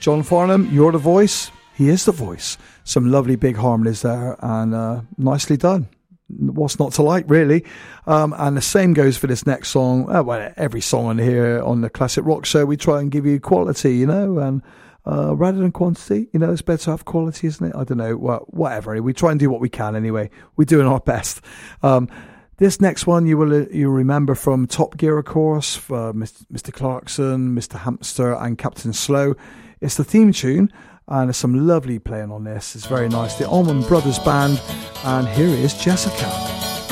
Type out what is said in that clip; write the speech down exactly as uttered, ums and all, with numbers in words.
John Farnham, you're the voice. He is the voice. Some lovely big harmonies there, and uh, nicely done. What's not to like, really? Um, and the same goes for this next song. Uh, well, every song on here on the Classic Rock Show, we try and give you quality, you know, and uh, rather than quantity, you know, it's better to have quality, isn't it? I don't know, well, whatever. We try and do what we can anyway. We're doing our best. Um, this next one you will you remember from Top Gear, of course, for Mister Clarkson, Mister Hamster, and Captain Slow. It's the theme tune. And there's some lovely playing on this. It's very nice. The Allman Brothers Band. And here is Jessica.